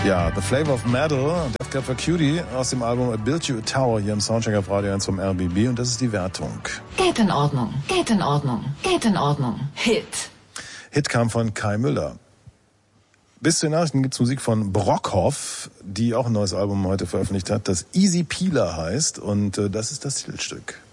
Ja, The Flavor of Metal, Death Cab for Cutie aus dem Album I Built You a Tower hier im Soundcheck auf Radio 1 vom RBB und das ist die Wertung. Geht in Ordnung, geht in Ordnung, geht in Ordnung. Hit. Hit kam von Kai Müller. Bis zu den Nachrichten gibt's Musik von Brockhoff, die auch ein neues Album heute veröffentlicht hat, das Easy Peeler heißt und das ist das Titelstück.